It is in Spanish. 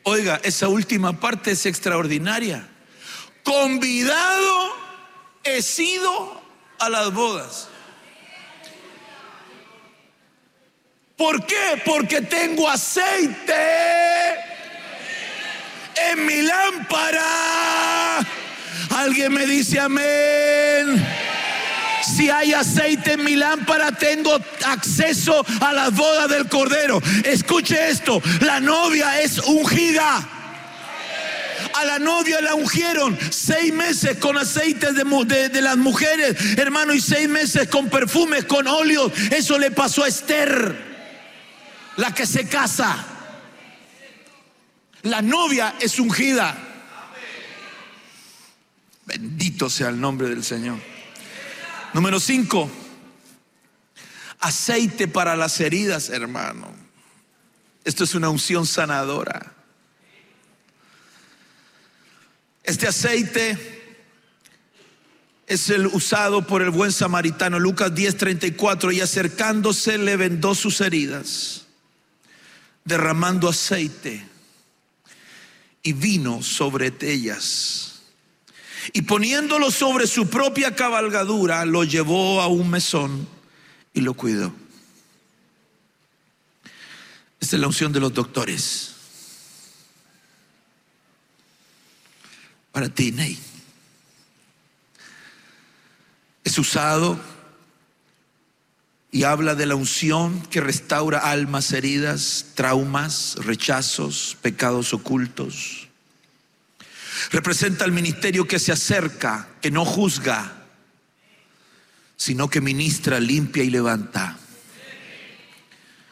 Oiga, esa última parte es extraordinaria. Convidado he sido a las bodas. ¿Por qué? Porque tengo aceite en mi lámpara. Alguien me dice amén. Si hay aceite en mi lámpara, tengo acceso a las bodas del Cordero. Escuche esto, la novia es ungida. A la novia la ungieron 6 meses con aceites de las mujeres, hermano, y 6 meses con perfumes, con óleos. Eso le pasó a Esther, la que se casa. La novia es ungida. Bendito sea el nombre del Señor. Número 5, aceite para las heridas, hermano. Esto es una unción sanadora. Este aceite es el usado por el buen samaritano. Lucas 10:34, y acercándose le vendó sus heridas, derramando aceite y vino sobre ellas, y poniéndolo sobre su propia cabalgadura, lo llevó a un mesón y lo cuidó. Esta es la unción de los doctores. Para ti, Ney. Es usado y habla de la unción que restaura almas heridas, traumas, rechazos, pecados ocultos. Representa el ministerio que se acerca, que no juzga, sino que ministra, limpia y levanta.